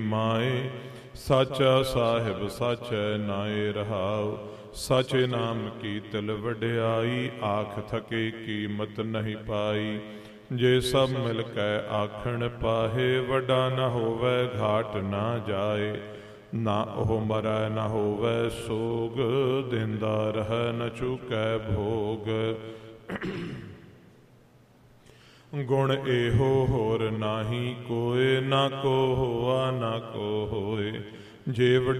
ਮਾਏ। ਸਾਚਾ ਸਾਹਿਬ ਸਾਚੈ ਨਾਏ ਰਹਾਉ। ਸਾਚੇ ਨਾਮ ਕੀ ਤਿਲ ਵਡਿਆਈ, ਆਖ ਥਕੇ ਕੀਮਤ ਨਹੀਂ ਪਾਈ। ਜੇ ਸਭ ਮਿਲ ਕੈ ਆਖਣ ਪਾਹੇ, ਵੱਡਾ ਨਾ ਹੋਵੈ ਘਾਟ ਨਾ ਜਾਏ। ਨਾ ਉਹ ਮਰੈ ਨਾ ਹੋਵੈ ਸੋਗ, ਦਿੰਦਾ ਰਹਿ ਨ ਚੁਕੈ ਭੋਗ। ਗੁਣ ਇਹੋ ਹੋਰ ਨਾਹੀ ਕੋਇ, ਨਾ ਕੋ ਹੋਆ ਨਾ ਕੋ ਹੋਏ। ਜੇ